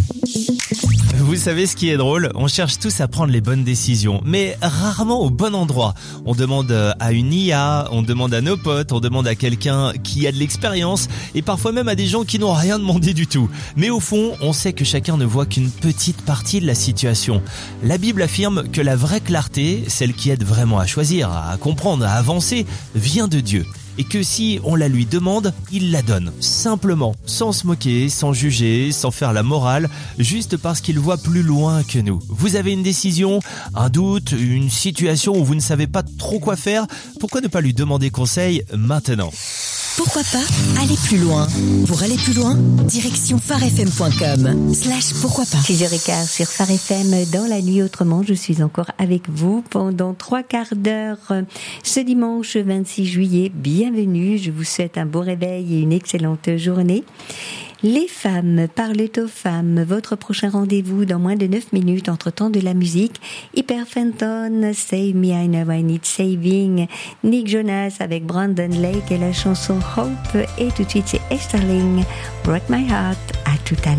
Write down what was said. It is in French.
Vous savez ce qui est drôle? On cherche tous à prendre les bonnes décisions, mais rarement au bon endroit. On demande à une IA, on demande à nos potes, on demande à quelqu'un qui a de l'expérience et parfois même à des gens qui n'ont rien demandé du tout. Mais au fond, on sait que chacun ne voit qu'une petite partie de la situation. La Bible affirme que la vraie clarté, celle qui aide vraiment à choisir, à comprendre, à avancer, vient de Dieu. Et que si on la lui demande, il la donne. Simplement, sans se moquer, sans juger, sans faire la morale, juste parce qu'il voit plus loin que nous. Vous avez une décision, un doute, une situation où vous ne savez pas trop quoi faire, pourquoi ne pas lui demander conseil maintenant ? Pourquoi pas aller plus loin? Pour aller plus loin, direction farfm.com/pourquoi pas. 6h15 sur Phare FM dans la nuit autrement. Je suis encore avec vous pendant 3/4 d'heure ce dimanche 26 juillet. Bienvenue, je vous souhaite un beau réveil et une excellente journée. Les femmes parlent aux femmes. Votre prochain rendez-vous dans moins de 9 minutes entre temps de la musique. Hyper Fenton, Save Me, I Know I Need Saving. Nick Jonas avec Brandon Lake et la chanson Hope. Et tout de suite c'est Esterling, Break My Heart. À tout à l'heure.